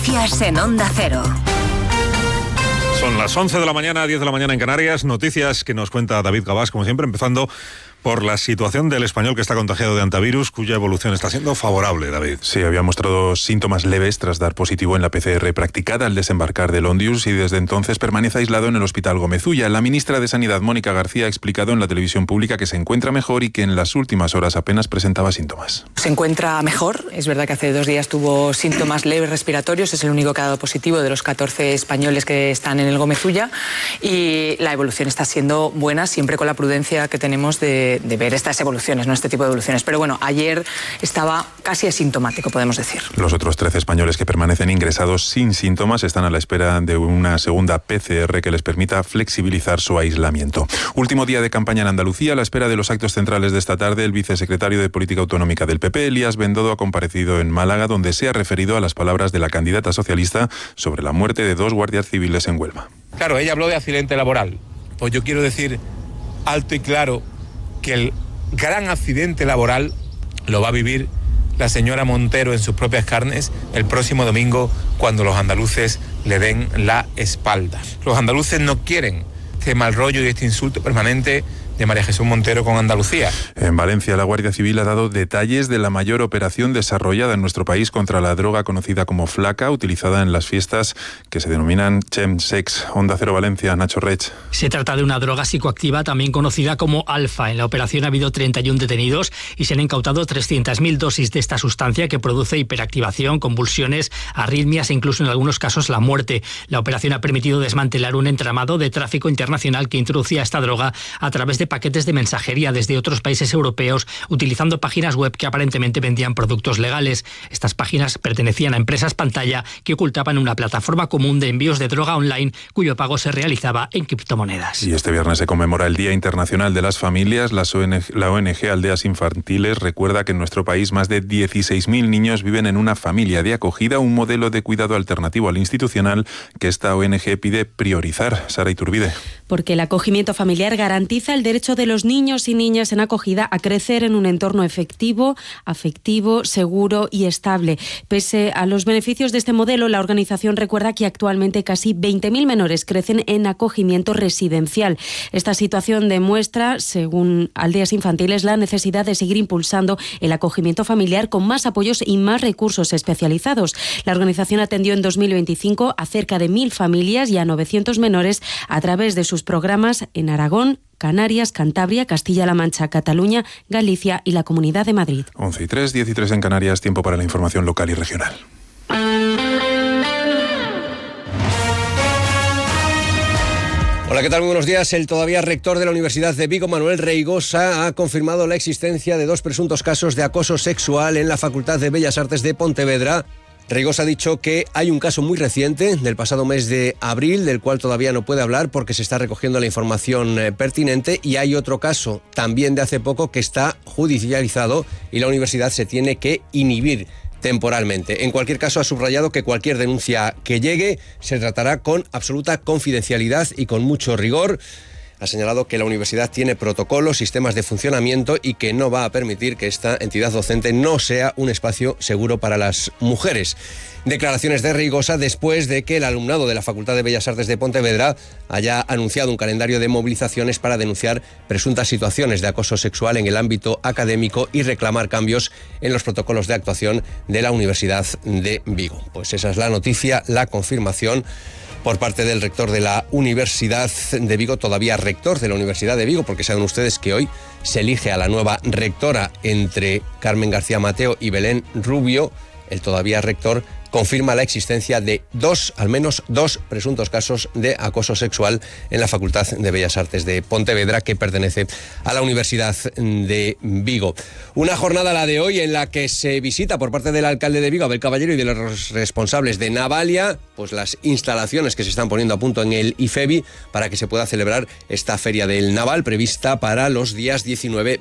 En Onda Cero. Son las 11 de la mañana, 10 de la mañana en Canarias. Noticias que nos cuenta David Gabás, como siempre, empezando por la situación del español que está contagiado de hantavirus, cuya evolución está siendo favorable, David. Sí, había mostrado síntomas leves tras dar positivo en la PCR practicada al desembarcar de Londres y desde entonces permanece aislado en el Hospital Gómez Ulla. La ministra de Sanidad, Mónica García, ha explicado en la televisión pública que se encuentra mejor y que en las últimas horas apenas presentaba síntomas. Se encuentra mejor. Es verdad que hace 2 días tuvo síntomas leves respiratorios. Es el único que ha dado positivo de los 14 españoles que están en el Gómez Ulla. Y la evolución está siendo buena, siempre con la prudencia que tenemos de ver estas evoluciones, no este tipo de evoluciones. Pero bueno, ayer estaba casi asintomático, podemos decir. Los otros 13 españoles que permanecen ingresados sin síntomas están a la espera de una segunda PCR que les permita flexibilizar su aislamiento. Último día de campaña en Andalucía. A la espera de los actos centrales de esta tarde, el vicesecretario de Política Autonómica del PP, Elías Bendodo, ha comparecido en Málaga, donde se ha referido a las palabras de la candidata socialista sobre la muerte de 2 guardias civiles en Huelva. Claro, ella habló de accidente laboral. Pues yo quiero decir alto y claro que el gran accidente laboral lo va a vivir la señora Montero en sus propias carnes el próximo domingo, cuando los andaluces le den la espalda. Los andaluces no quieren este mal rollo y este insulto permanente de María Jesús Montero con Andalucía. En Valencia, la Guardia Civil ha dado detalles de la mayor operación desarrollada en nuestro país contra la droga conocida como flaca, utilizada en las fiestas que se denominan chemsex. Onda Cero Valencia, Nacho Rech. Se trata de una droga psicoactiva también conocida como alfa. En la operación ha habido 31 detenidos y se han incautado 300.000 dosis de esta sustancia que produce hiperactivación, convulsiones, arritmias e incluso en algunos casos la muerte. La operación ha permitido desmantelar un entramado de tráfico internacional que introducía esta droga a través de paquetes de mensajería desde otros países europeos, utilizando páginas web que aparentemente vendían productos legales. Estas páginas pertenecían a empresas pantalla que ocultaban una plataforma común de envíos de droga online cuyo pago se realizaba en criptomonedas. Y este viernes se conmemora el Día Internacional de las Familias. La ONG Aldeas Infantiles recuerda que en nuestro país más de 16.000 niños viven en una familia de acogida, un modelo de cuidado alternativo al institucional que esta ONG pide priorizar. Sara Iturbide. Porque el acogimiento familiar garantiza el derecho de los niños y niñas en acogida a crecer en un entorno efectivo, afectivo, seguro y estable. Pese a los beneficios de este modelo, la organización recuerda que actualmente casi 20.000 menores crecen en acogimiento residencial. Esta situación demuestra, según Aldeas Infantiles, la necesidad de seguir impulsando el acogimiento familiar con más apoyos y más recursos especializados. La organización atendió en 2025 a cerca de 1.000 familias y a 900 menores a través de sus programas en Aragón, Canarias, Cantabria, Castilla-La Mancha, Cataluña, Galicia y la Comunidad de Madrid. 11:03, 10:03 en Canarias, tiempo para la información local y regional. Hola, ¿qué tal? Muy buenos días. El todavía rector de la Universidad de Vigo, Manuel Reigosa, ha confirmado la existencia de 2 presuntos casos de acoso sexual en la Facultad de Bellas Artes de Pontevedra. Reigosa ha dicho que hay un caso muy reciente del pasado mes de abril, del cual todavía no puede hablar porque se está recogiendo la información pertinente, y hay otro caso también de hace poco que está judicializado y la universidad se tiene que inhibir temporalmente. En cualquier caso, ha subrayado que cualquier denuncia que llegue se tratará con absoluta confidencialidad y con mucho rigor. Ha señalado que la universidad tiene protocolos, sistemas de funcionamiento y que no va a permitir que esta entidad docente no sea un espacio seguro para las mujeres. Declaraciones de Reigosa después de que el alumnado de la Facultad de Bellas Artes de Pontevedra haya anunciado un calendario de movilizaciones para denunciar presuntas situaciones de acoso sexual en el ámbito académico y reclamar cambios en los protocolos de actuación de la Universidad de Vigo. Pues esa es la noticia, la confirmación por parte del rector de la Universidad de Vigo, todavía rector de la Universidad de Vigo, porque saben ustedes que hoy se elige a la nueva rectora entre Carmen García Mateo y Belén Rubio. El todavía rector confirma la existencia de al menos dos presuntos casos de acoso sexual en la Facultad de Bellas Artes de Pontevedra, que pertenece a la Universidad de Vigo. Una jornada, la de hoy, en la que se visita por parte del alcalde de Vigo, Abel Caballero, y de los responsables de Navalia, pues las instalaciones que se están poniendo a punto en el IFEBI para que se pueda celebrar esta Feria del Naval prevista para los días 19,